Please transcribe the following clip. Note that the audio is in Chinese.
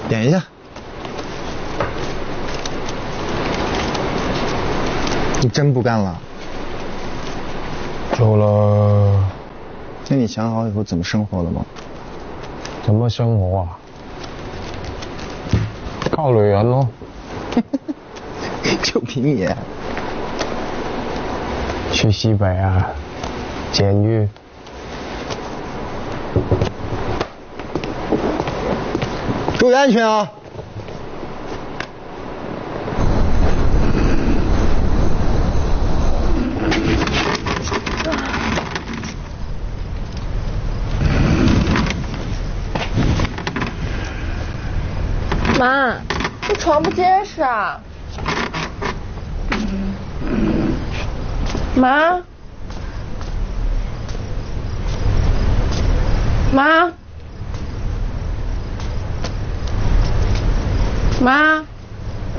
点一下。你真不干了？ 走了。 那你想好以后怎么生活了吗？ 怎么生活啊？靠女人咯。 就凭你？ 去西北啊，监狱。 注意安全啊！ 妈，这床不结实啊！妈，妈，妈。